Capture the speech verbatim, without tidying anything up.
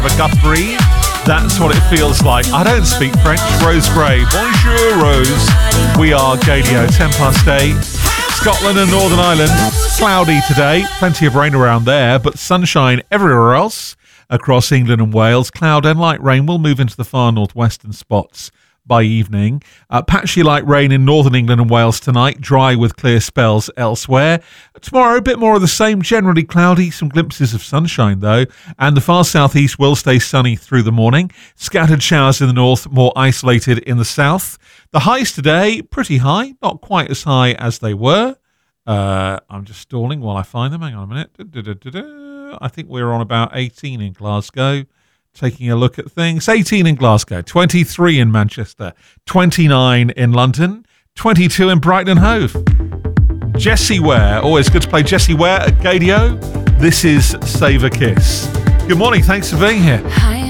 Guthrie. That's what it feels like. I don't speak French. Rose Gray. Bonjour, Rose. We are Gadio, ten past eight. Scotland and Northern Ireland. Cloudy today. Plenty of rain around there, but sunshine everywhere else across England and Wales. Cloud and light rain will move into the far northwestern spots by evening. Uh, patchy light rain in northern England and Wales tonight, dry with clear spells elsewhere. Tomorrow, a bit more of the same, generally cloudy, some glimpses of sunshine though, and the far southeast will stay sunny through the morning. Scattered showers in the north, more isolated in the south. The highs today, pretty high, not quite as high as they were. Uh, I'm just stalling while I find them. Hang on a minute. Da-da-da-da-da. I think we're on about eighteen in Glasgow. Taking a look at things, eighteen in Glasgow, twenty-three in Manchester, twenty-nine in London, twenty-two in Brighton and Hove. Jessie Ware, always good to play Jessie Ware at Gadio. This is Save a Kiss. Good morning, thanks for being here. Hi.